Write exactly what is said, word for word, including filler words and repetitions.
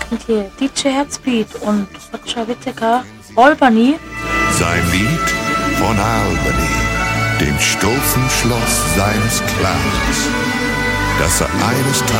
Und hier D J Herzbeat und Roger Whittaker, Albany. Sein Lied von Albany, dem stolzen Schloss seines Clans, das er eines Tages